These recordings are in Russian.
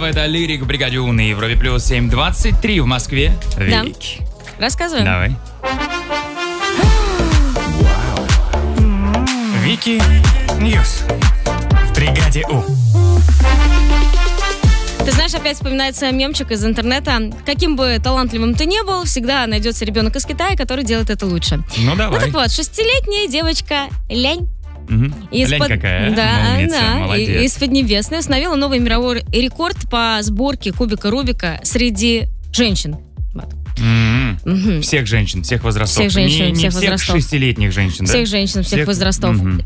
это Лирик в бригаде У на Европе плюс 7:23 в Москве. Да. Вик. Рассказывай. Давай. Вики Ньюс в бригаде У. Ты знаешь, опять вспоминается мемчик из интернета. Каким бы талантливым ты ни был, всегда найдется ребенок из Китая, который делает это лучше. Ну, давай. Ну так вот, 6-летняя девочка Лянь. Мгм. Лянь какая, а? Да, Умница, да. молодец. Из Поднебесной установила новый мировой рекорд по сборке кубика Рубика среди женщин. Вот. Мгм. Всех женщин, всех возрастов. Всех женщин, не всех всех возрастов. 6-летних женщин, да? Всех женщин, всех возрастов. Мгм.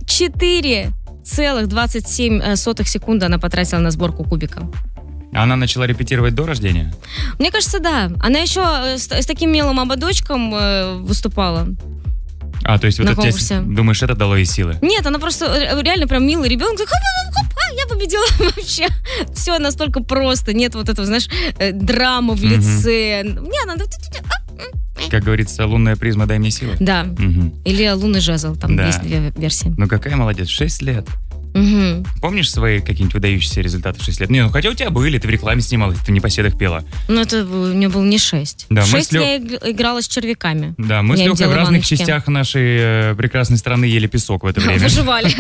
4,27 секунды она потратила на сборку кубика. Она начала репетировать до рождения? Мне кажется, да. Она еще с таким милым ободочком выступала. А, то есть вот На это тебе, конкурсе. думаешь, это дало ей силы? Нет, она просто реально прям милый ребенок. Я победила вообще. Все настолько просто. Нет вот этого, знаешь, драмы в лице. Мне надо... Как говорится, лунная призма, дай мне силы. Да. Мгм. Или лунный жезл. Там Да. есть две версии. Ну какая молодец, 6 лет. Мгм. Помнишь свои какие-нибудь выдающиеся результаты в 6 лет? Не, ну хотя у тебя были, ты в рекламе снималась, ты в непоседах пела. Ну, это у меня было не 6. Да, мы 6 с Лё- я играла с червяками. Да, мы Я с им Лехой в делала разных ванночки. частях нашей прекрасной страны ели песок в это время. Выживали.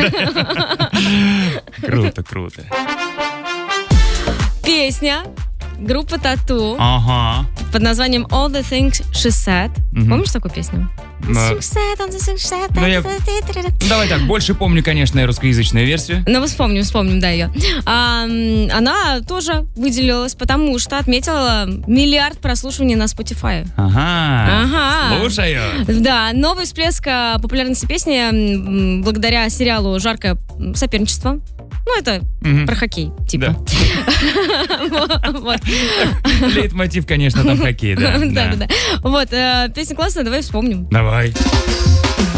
Круто, круто. Песня группы Тату Ага. под названием All the Things She Said. Мгм. Помнишь такую песню? Ну, я- Давай так, больше помню, конечно, русскоязычную версию. Ну, мы вспомним, да, ее. Она тоже выделилась, потому что отметила миллиард прослушиваний на Spotify. Ага. Ага. Слушаю. Да, новый всплеск популярности песни благодаря сериалу «Жаркое соперничество». Ну, это Мгм. про хоккей, типа. Вот. Лейтмотив, конечно, там хоккей, да. Да. Вот, песня классная, давай вспомним. Давай.